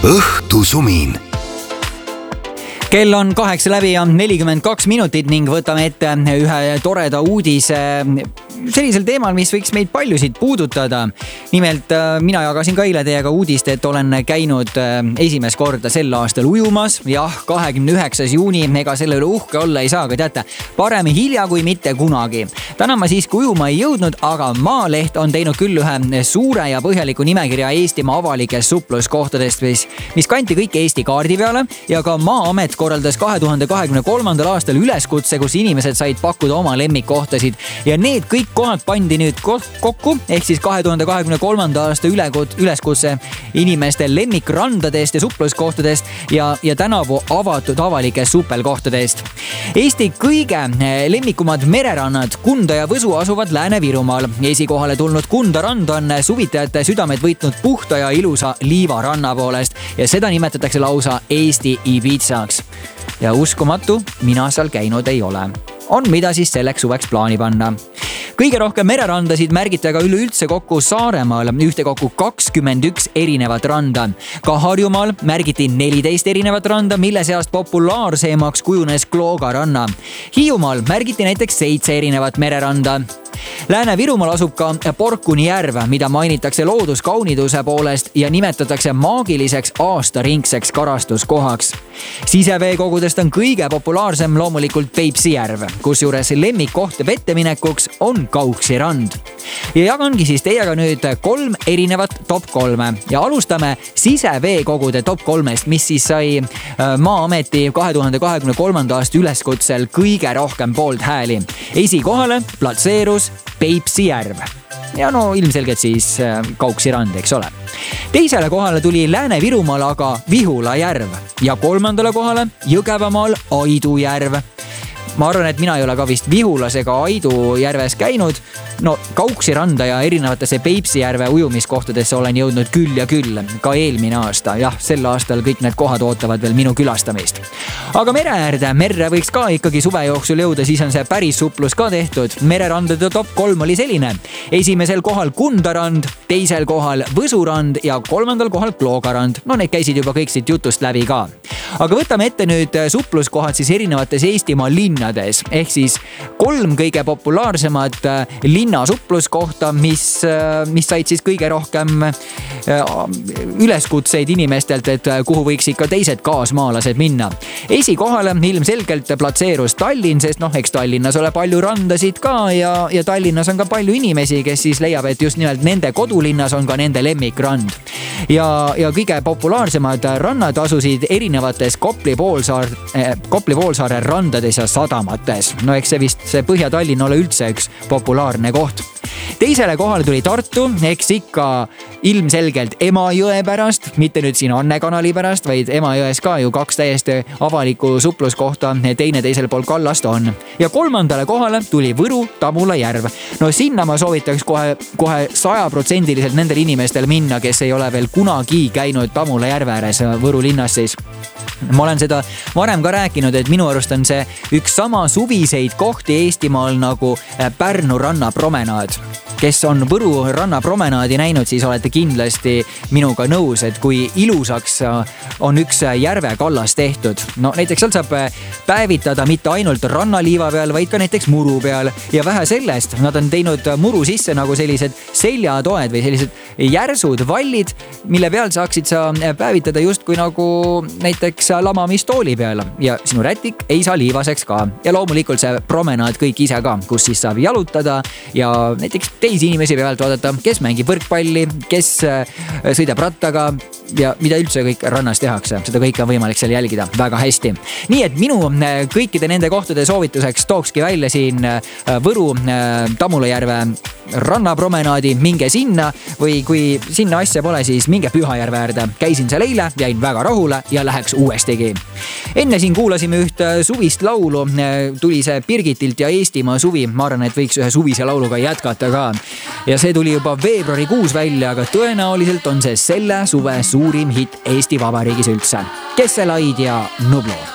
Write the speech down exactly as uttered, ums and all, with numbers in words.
õhtusumin. Kell on kaheksa läbi ja nelikümmend kaks minutit ning võtame ette ühe toreda uudise sellisel teemal, mis võiks meid paljusid puudutada. Nimelt mina jagasin ka eile teiega uudist, et olen käinud esimest korda sel aastal ujumas. Jah, kahekümne üheksas juuni, ega selle üle uhke olla ei saa, aga teate, parem hilja kui mitte kunagi. Täna ma siiski ujuma ei jõudnud, aga Maaleht on teinud küll ühe suure ja põhjaliku nimekirja Eestimaa avalikest supluskohtadest, mis, mis kanti kõik Eesti kaardi peale ja ka Maa-amet korraldas kahe tuhande kahekümne kolmandal aastal üleskutse, kus inimesed said pakkuda oma lemmikkohtasid ja need kõik kohad pandi nüüd kokku, ehk siis kahe tuhande kahekümne kolmanda aasta üleskutse inimeste lemmikrandadest ja supluskohtadest ja, ja tänavu avatud avalikest supelkohtadest. Eesti kõige lemmikumad mererannad Kunda ja Võsu asuvad Lääne-Virumaal. Esikohale tulnud Kunda rand on suvitajate südamed võitnud puhta ja ilusa liivaranna poolest ja seda nimetatakse lausa Eesti Ibizaks. Ja uskumatu, mina seal käinud ei ole. On mida siis selleks suveks plaani panna. Kõige rohkem mererandasid märgiti aga üleüldse kokku Saaremaal, ühte kokku kakskümmend üks erinevat randa. Ka Harjumaal märgiti neliteist erinevat randa, mille seast populaarsemaks kujunes Klooga ranna. Hiiumaal märgiti näiteks seitse erinevat mereranda. Lääne-Virumaal asub ka Porkuni järv, mida mainitakse looduskauniduse poolest ja nimetatakse maagiliseks aastaringseks karastuskohaks. Siseveekogudest on kõige populaarsem loomulikult Peipsi järv, kus juures lemmikkoht vetteminekuks on Kauksi rand. Ja jagangi siis teiega nüüd kolm erinevat top kolme ja alustame siseveekogude top kolmest, mis siis sai Maa-ameti kahe tuhande kahekümne kolmanda aasta üleskutsel kõige rohkem poolt hääli. Esikohale platseerus Peipsi järv. Ja no ilmselgelt siis Kauksi rand, eks ole. Teisele kohale tuli Lääne-Virumaal aga Vihula järv ja kolmandale kohale Jõgevamaal Aidu järv. Ma arvan, et mina ei ole ka vist Vihulas ega Aidu järves käinud. No Kauksi randa ja erinevatesse Peipsi järve ujumiskohtadesse olen jõudnud küll ja küll, ka eelmine aasta. Jah, sel aastal kõik need kohad ootavad veel minu külastamist. Aga mereäärde, merre võiks ka ikkagi suve jooksul jõuda, siis on see päris suplus ka tehtud. Mererandade top kolm oli selline. Esimesel kohal Kunda rand, teisel kohal Võsu rand ja kolmandal kohal Klooga rand. No need käisid juba kõik siit jutust läbi ka. Aga võtame ette nüüd supluskohad siis erinevates Eestimaa linnades. Ehk siis kolm kõige populaarsemat linnasupluskohta, mis, mis said siis kõige rohkem üleskutseid inimestelt, et kuhu võiks ikka teised kaasmaalased minna. Esikohale ilmselgelt platseerus Tallinn, sest noh, eks Tallinnas ole palju randasid ka ja, ja Tallinnas on ka palju inimesi, kes siis leiab, et just nimelt nende kodulinnas on ka nende lemmikrand. Ja, ja kõige populaarsemad rannad asusid erinevates Kopli poolsaar, Kopli poolsaare randades ja sadamates. No eks see vist see Põhja-Tallinn ole üldse üks populaarne koht. Teisele kohale tuli Tartu, eks ikka ilmselgelt Emajõe pärast, mitte nüüd siin Anne kanali pärast, vaid Emajões ka ju kaks täiesti avaliku supluskohta, teine teisel pool kallast on. Ja kolmandale kohale tuli Võru Tamula järv. No sinna ma soovitaks kohe, kohe sajaprotsendiliselt nendel inimestel minna, kes ei ole veel kunagi käinud Tamula järve ääres Võru linnas siis. Ma olen seda varem ka rääkinud, et minu arust on see üks sama suviseid kohti Eestimaal nagu Pärnu rannapromenaad. Kes on Võru rannapromenaadi näinud, siis olete kindlasti minuga nõus, et kui ilusaks on üks järve kallas tehtud. No näiteks seal saab päevitada mitte ainult rannaliiva peal, vaid ka näiteks muru peal. Ja vähe sellest, nad on teinud muru sisse nagu sellised seljatoed või sellised järsud vallid, mille peal saaksid sa päevitada just kui nagu näiteks lamamistooli peal. Ja sinu rätik ei saa liivaseks ka. Ja loomulikult see promenaad kõik ise ka, kus siis saab jalutada ja näiteks teisi inimesi pealt vaadata, kes mängib võrkpalli, kes sõidab rattaga ja mida üldse kõik rannas tehakse. Seda kõike on võimalik seal jälgida väga hästi. Nii et minu kõikide nende kohtade soovituseks tookski välja siin Võru Tamulajärve rannapromenaadi, minge sinna või kui sinna asja pole, siis minge Pühajärve äärde. Käisin seal eile, jäin väga rahule ja läheks uuestigi. Enne siin kuulasime üht suvist laulu, tuli see Birgitilt ja Eestimaa suvi. Ma arvan, et võiks ühe suvise lauluga jätkata ka. Ja see tuli juba veebruarikuus välja, aga tõenäoliselt on see selle suve suurim hit Eesti Vabariigis üldse. Kesselaid ja Nublu.